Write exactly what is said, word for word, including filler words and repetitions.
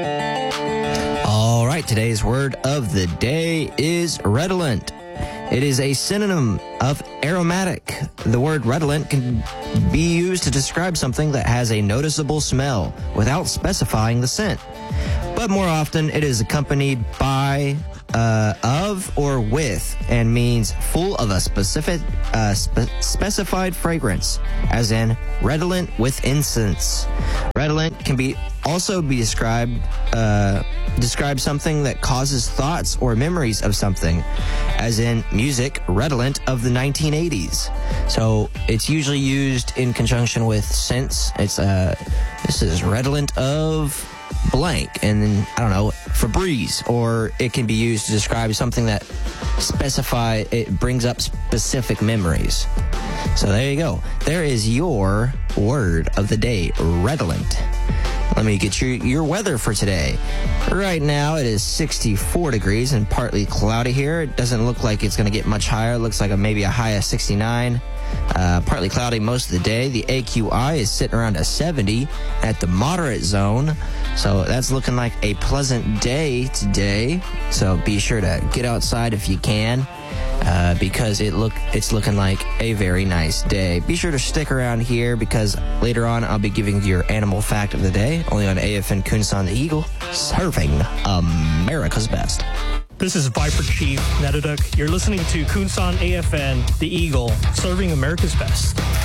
All right, today's word of the day is redolent. It is a synonym of aromatic. The word redolent can be used to describe something that has a noticeable smell without specifying the scent. But more often, it is accompanied by, uh, of, or with, and means full of a specific, uh, spe- specified fragrance, as in redolent with incense. Redolent can be also be described, uh, describe something that causes thoughts or memories of something, as in music redolent of the nineteen eighties. So it's usually used in conjunction with scents. It's, uh, this is redolent of blank, and then, I don't know, Febreze, or it can be used to describe something that specify, it brings up specific memories. So there you go. There is your word of the day, redolent. Let me get your, your weather for today. Right now, it is sixty-four degrees and partly cloudy here. It doesn't look like it's going to get much higher. It looks like a, maybe a high of sixty-nine. Uh, partly cloudy most of the day. The A Q I is sitting around a seventy at the moderate zone. So that's looking like a pleasant day today. So be sure to get outside if you can. Uh, because it look it's looking like a very nice day. Be sure to stick around here because later on I'll be giving you your animal fact of the day, only on A F N Kunsan the Eagle, serving America's best. This is Viper Chief Netaduk. You're listening to Kunsan A F N the Eagle, serving America's best.